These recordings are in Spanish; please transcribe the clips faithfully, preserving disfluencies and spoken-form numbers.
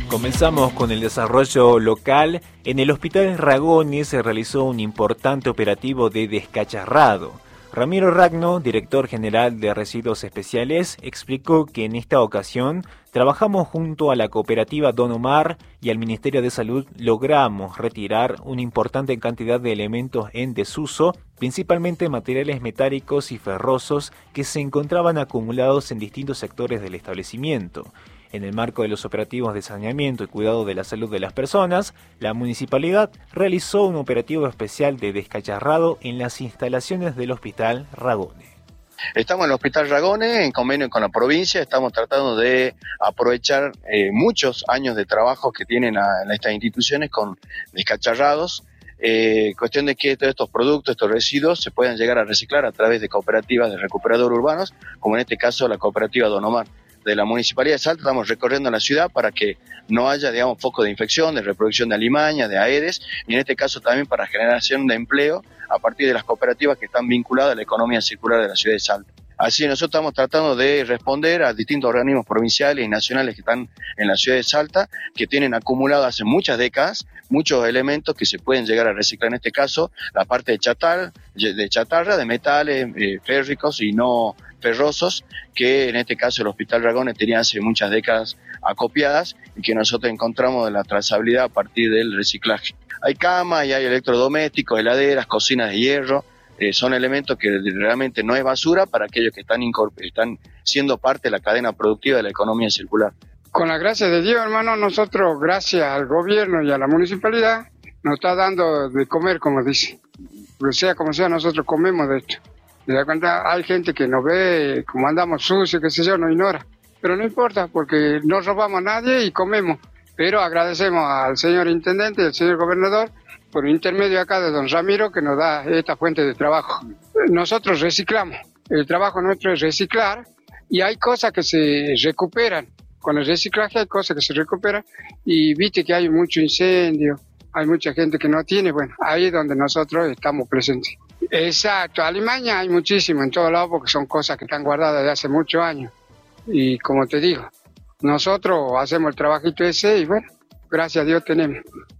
Comenzamos con el desarrollo local. En el Hospital Ragone se realizó un importante operativo de descacharrado. Ramiro Ragno, director general de Residuos Especiales, explicó que en esta ocasión trabajamos junto a la cooperativa Don Omar y al Ministerio de Salud logramos retirar una importante cantidad de elementos en desuso, principalmente materiales metálicos y ferrosos que se encontraban acumulados en distintos sectores del establecimiento. En el marco de los operativos de saneamiento y cuidado de la salud de las personas, la municipalidad realizó un operativo especial de descacharrado en las instalaciones del Hospital Ragone. Estamos en el Hospital Ragone, en convenio con la provincia, estamos tratando de aprovechar eh, muchos años de trabajo que tienen a, a estas instituciones con descacharrados. Eh, cuestión de que todos estos productos, estos residuos, se puedan llegar a reciclar a través de cooperativas de recuperadores urbanos, como en este caso la cooperativa Don Omar. De la Municipalidad de Salta estamos recorriendo la ciudad para que no haya, digamos, foco de infección, de reproducción de alimaña, de Aedes, y en este caso también para generación de empleo a partir de las cooperativas que están vinculadas a la economía circular de la ciudad de Salta. Así nosotros estamos tratando de responder a distintos organismos provinciales y nacionales que están en la ciudad de Salta, que tienen acumulado hace muchas décadas muchos elementos que se pueden llegar a reciclar, en este caso la parte de chatarra, de, chatarra, de metales eh, férricos y no ferrosos, que en este caso el Hospital Ragone tenía hace muchas décadas acopiadas y que nosotros encontramos de la trazabilidad a partir del reciclaje. Hay camas y hay electrodomésticos, heladeras, cocinas de hierro. Eh, son elementos que realmente no es basura para aquellos que están, están siendo parte de la cadena productiva de la economía circular. Con la gracia de Dios, hermano, nosotros, gracias al gobierno y a la municipalidad, nos está dando de comer, como dice. Pero sea como sea, nosotros comemos de esto. ¿Te das cuenta? Hay gente que nos ve como andamos sucios, qué sé yo, nos ignora. Pero no importa, porque no robamos a nadie y comemos. Pero agradecemos al señor intendente y al señor gobernador por intermedio acá de don Ramiro, que nos da esta fuente de trabajo. Nosotros reciclamos. El trabajo nuestro es reciclar y hay cosas que se recuperan. Con el reciclaje hay cosas que se recuperan y viste que hay mucho incendio, hay mucha gente que no tiene. Bueno, ahí es donde nosotros estamos presentes. Exacto, alimaña hay muchísimo en todos lados porque son cosas que están guardadas desde hace muchos años. Y como te digo, nosotros hacemos el trabajito ese y bueno, gracias a Dios tenemos.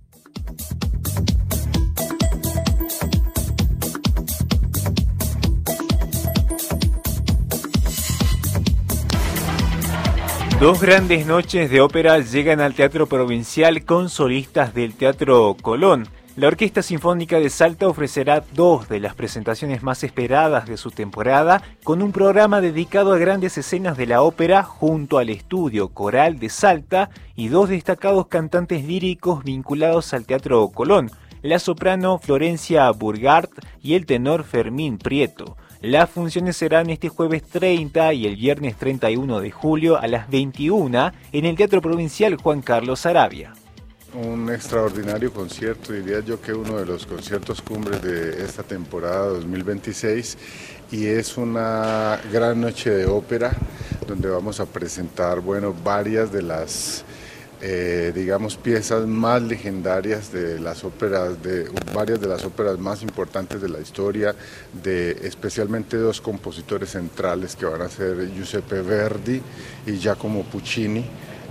Dos grandes noches de ópera llegan al Teatro Provincial con solistas del Teatro Colón. La Orquesta Sinfónica de Salta ofrecerá dos de las presentaciones más esperadas de su temporada, con un programa dedicado a grandes escenas de la ópera junto al Estudio Coral de Salta y dos destacados cantantes líricos vinculados al Teatro Colón, la soprano Florencia Burgart y el tenor Fermín Prieto. Las funciones serán este jueves treinta y el viernes treinta y uno de julio a las veintiuna en el Teatro Provincial Juan Carlos Saravia. Un extraordinario concierto, diría yo que uno de los conciertos cumbres de esta temporada dos mil veintiséis, y es una gran noche de ópera donde vamos a presentar, bueno, varias de las Eh, digamos, piezas más legendarias de las óperas, de varias de las óperas más importantes de la historia, de especialmente dos compositores centrales que van a ser Giuseppe Verdi y Giacomo Puccini.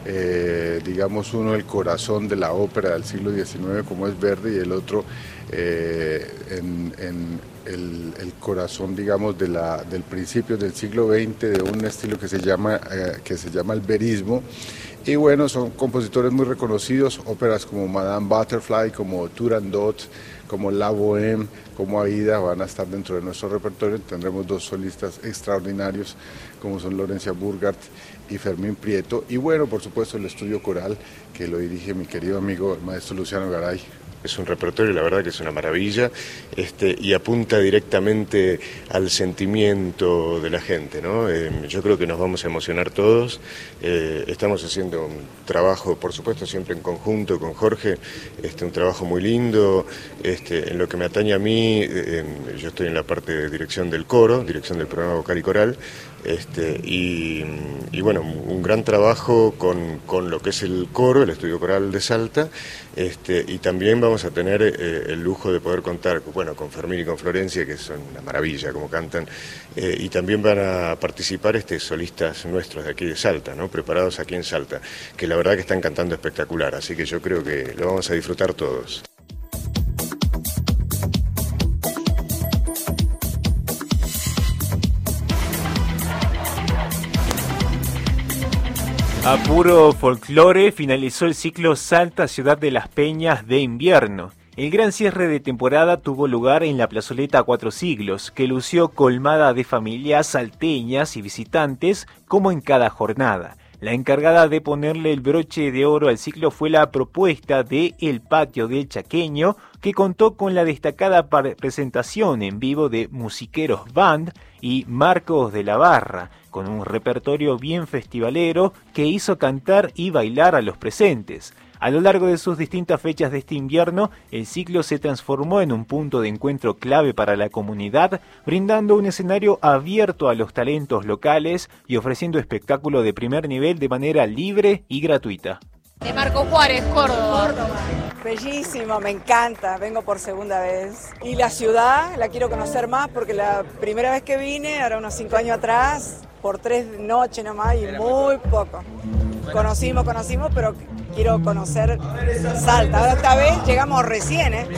Eh, digamos, uno el corazón de la ópera del siglo diecinueve como es Verdi, y el otro eh, en, en el, el corazón, digamos, de la, del principio del siglo veinte, de un estilo que se llama, eh, que se llama el verismo. Y bueno, son compositores muy reconocidos, óperas como Madame Butterfly, como Turandot, como La Bohème, como Aida van a estar dentro de nuestro repertorio. Tendremos dos solistas extraordinarios como son Florencia Burgart y Fermín Prieto. Y bueno, por supuesto el estudio coral que lo dirige mi querido amigo el maestro Luciano Garay. Es un repertorio, la verdad que es una maravilla, este, y apunta directamente al sentimiento de la gente, ¿no? Eh, yo creo que nos vamos a emocionar todos. Eh, estamos haciendo un trabajo, por supuesto, siempre en conjunto con Jorge, este, un trabajo muy lindo. Este, en lo que me atañe a mí, eh, yo estoy en la parte de dirección del coro, dirección del programa vocal y coral. Este, y, y bueno, un gran trabajo con, con lo que es el coro, el estudio coral de Salta, este, y también vamos vamos a tener eh, el lujo de poder contar, bueno, con Fermín y con Florencia, que son una maravilla como cantan, eh, y también van a participar este, solistas nuestros de aquí de Salta, ¿no? Preparados aquí en Salta, que la verdad que están cantando espectacular, así que yo creo que lo vamos a disfrutar todos. A puro folclore finalizó el ciclo Salta Ciudad de las Peñas de invierno. El gran cierre de temporada tuvo lugar en la plazoleta Cuatro Siglos, que lució colmada de familias salteñas y visitantes como en cada jornada. La encargada de ponerle el broche de oro al ciclo fue la propuesta de El Patio del Chaqueño, que contó con la destacada presentación en vivo de Musiqueros Band y Marcos de la Barra, con un repertorio bien festivalero que hizo cantar y bailar a los presentes. A lo largo de sus distintas fechas de este invierno, el ciclo se transformó en un punto de encuentro clave para la comunidad, brindando un escenario abierto a los talentos locales y ofreciendo espectáculo de primer nivel de manera libre y gratuita. De Marco Juárez, Córdoba. Córdoba. Bellísimo, me encanta, vengo por segunda vez. Y la ciudad la quiero conocer más porque la primera vez que vine, ahora unos cinco años atrás, por tres noches nomás y muy poco. Conocimos, conocimos, pero quiero conocer Salta. Ahora esta vez llegamos recién, ¿eh?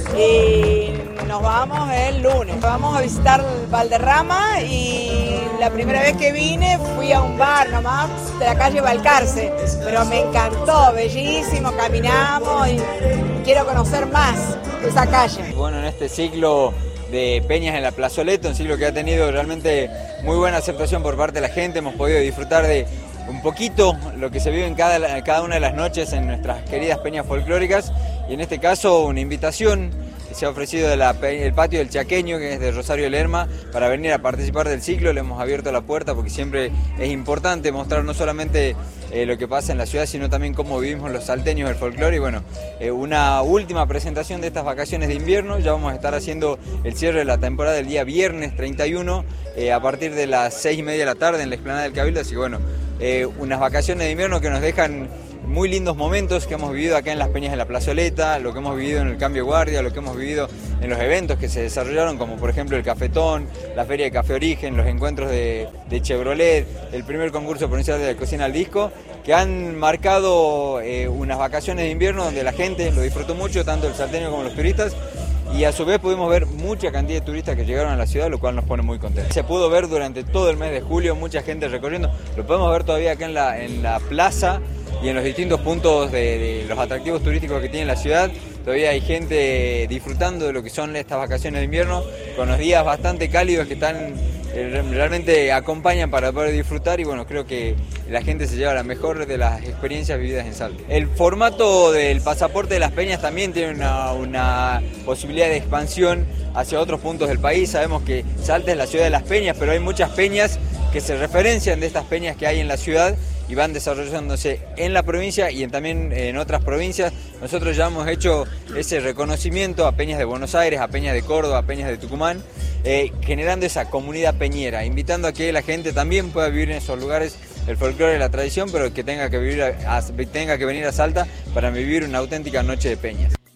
Y nos vamos el lunes. Vamos a visitar Valderrama y la primera vez que vine fui a un bar nomás de la calle Balcarce, pero me encantó, bellísimo, caminamos y quiero conocer más esa calle. Bueno, en este ciclo de Peñas en la Plazoleta, un ciclo que ha tenido realmente muy buena aceptación por parte de la gente, hemos podido disfrutar de un poquito lo que se vive en cada, cada una de las noches en nuestras queridas peñas folclóricas, y en este caso una invitación que se ha ofrecido del de Patio del Chaqueño, que es de Rosario Lerma, para venir a participar del ciclo. Le hemos abierto la puerta porque siempre es importante mostrar no solamente eh, lo que pasa en la ciudad, sino también cómo vivimos los salteños del folclore. Y bueno, eh, una última presentación de estas vacaciones de invierno. Ya vamos a estar haciendo el cierre de la temporada el día viernes treinta y uno eh, a partir de las seis y media de la tarde en la explanada del Cabildo. Así que bueno, eh, unas vacaciones de invierno que nos dejan muy lindos momentos que hemos vivido acá en las Peñas de la Plazoleta, lo que hemos vivido en el Cambio de Guardia, lo que hemos vivido en los eventos que se desarrollaron, como por ejemplo el Cafetón, la Feria de Café Origen, los encuentros de, de Chevrolet, el primer concurso provincial de la cocina al disco, que han marcado eh, unas vacaciones de invierno donde la gente lo disfrutó mucho, tanto el salteño como los turistas, y a su vez pudimos ver mucha cantidad de turistas que llegaron a la ciudad, lo cual nos pone muy contentos. Se pudo ver durante todo el mes de julio mucha gente recorriendo, lo podemos ver todavía acá en la, en la plaza y en los distintos puntos de, de los atractivos turísticos que tiene la ciudad. Todavía hay gente disfrutando de lo que son estas vacaciones de invierno, con los días bastante cálidos que están eh, realmente acompañan para poder disfrutar, y bueno, creo que la gente se lleva la mejor de las experiencias vividas en Salta. El formato del pasaporte de las peñas también tiene una, una posibilidad de expansión hacia otros puntos del país. Sabemos que Salta es la ciudad de las peñas, pero hay muchas peñas que se referencian de estas peñas que hay en la ciudad y van desarrollándose en la provincia y en, también en otras provincias. Nosotros ya hemos hecho ese reconocimiento a peñas de Buenos Aires, a peñas de Córdoba, a peñas de Tucumán, eh, generando esa comunidad peñera, invitando a que la gente también pueda vivir en esos lugares el folclore y la tradición, pero que tenga que, vivir a, a, tenga que venir a Salta para vivir una auténtica noche de peñas.